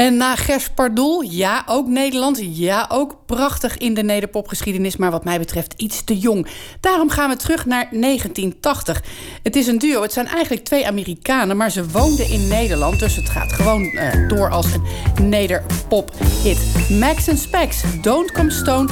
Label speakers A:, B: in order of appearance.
A: En na Gers Pardoel, ja, ook Nederland, ja, ook prachtig in de nederpopgeschiedenis, maar wat mij betreft iets te jong. Daarom gaan we terug naar 1980. Het is een duo, het zijn eigenlijk 2 Amerikanen, maar ze woonden in Nederland, dus het gaat gewoon door als een nederpop-hit. Max & Spex, Don't Come Stone,